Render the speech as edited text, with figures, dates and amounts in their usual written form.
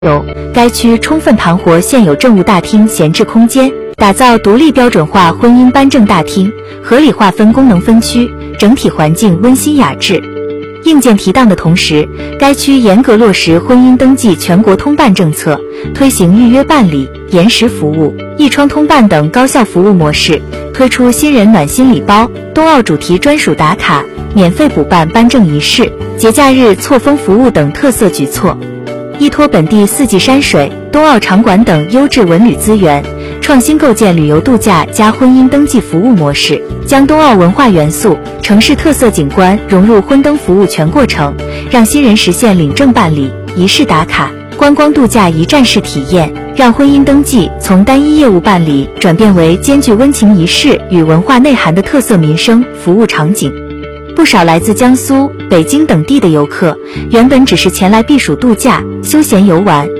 该区充分盘活现有政务大厅闲置空间，打造独立标准化婚姻颁证大厅，合理划分功能分区，整体环境温馨雅致。硬件提档的同时，该区严格落实婚姻登记全国通办政策，推行预约办理、延时服务、一窗通办等高效服务模式，推出新人暖心礼包、冬奥主题专属打卡、免费补办颁证仪式、节假日错峰服务等特色举措。依托本地四季山水、冬奥场馆等优质文旅资源，创新构建旅游度假加婚姻登记服务模式，将冬奥文化元素、城市特色景观融入婚登服务全过程，让新人实现领证办理、仪式打卡、观光度假一站式体验，让婚姻登记从单一业务办理转变为兼具温情仪式与文化内涵的特色民生服务场景。不少来自江苏、北京等地的游客，原本只是前来避暑度假、休闲游玩，